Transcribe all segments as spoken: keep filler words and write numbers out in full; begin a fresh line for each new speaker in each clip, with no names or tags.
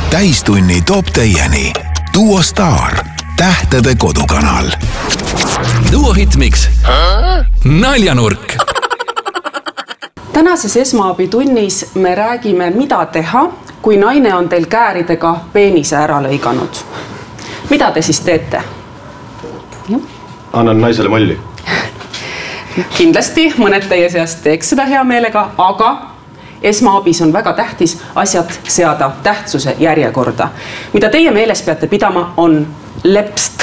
täistunni toob teieni Duo Star, tähtede kodukanal.
Duo Hitmix. Naljanurk.
Tänases esmaabitunnis me räägime, mida teha, kui naine on teil kääridega peenise ära lõiganud. Mida te siis teete?
Annan naisele molli.
Kindlasti mõned teie seast teeks seda hea meelega, aga esmaabis on väga tähtis asjad seada tähtsuse järjekorda. Mida teie meeles peate pidama, on lepst.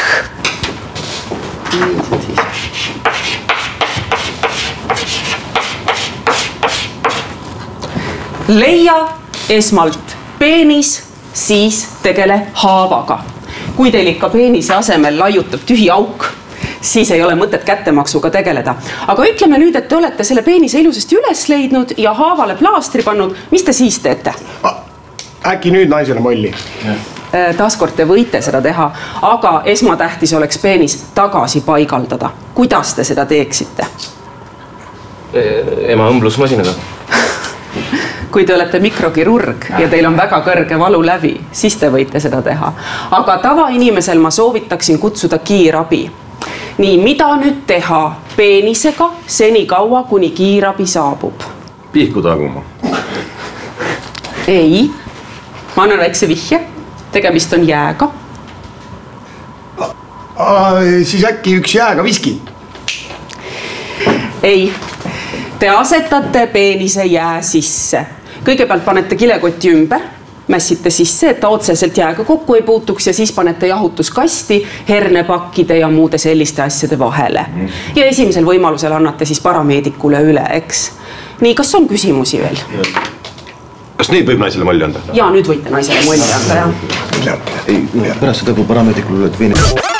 Leia esmalt peenis, siis tegele haavaga. Kui teil ikka peenise asemel laiutab tühi auk, siis ei ole mõtet kättemaksuga tegeleda. Aga ütleme nüüd, et te olete selle peenise ilusasti üles leidnud ja haavale plaastri pannud. Mis te siis teete?
Äkki nüüd naisele molli?
Taaskord te võite seda teha, aga esmatähtis oleks peenis tagasi paigaldada. Kuidas te seda teeksite?
Ema õmblusmasinaga.
Kui te olete mikrokirurg ja teil on väga kõrge valu läbi, siis te võite seda teha. Aga tavainimesel ma soovitaksin kutsuda kiirabi. Nii, mida nüüd teha peenisega seni kaua, kuni kiirabi saabub?
Pihku taguma.
Ei, ma annan väikse vihje. Tegemist on jääga.
Siis äkki üks jääga viski?
Ei, te asetate peenise jää sisse. Kõigepealt panete kilekoti ümber, mässite sisse, et ta otseselt jääga kokku ei puutuks ja siis panete jahutuskasti, hernepakkide ja muude selliste asjade vahele. Ja esimesel võimalusel annate siis parameedikule üle, eks? Nii, kas on küsimusi veel?
Kas nüüd võib naisele molli anda?
Jaa, nüüd võite naisele molli anda, jah.
Ei, pärast seda, kui parameedikul üle, et veeni...